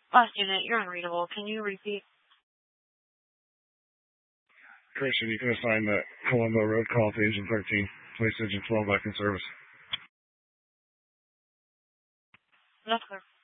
Last unit, you're unreadable. Can you repeat? Christian, you can assign the Colombo Road call to Engine 13. Place Engine 12 back in service. That's clear.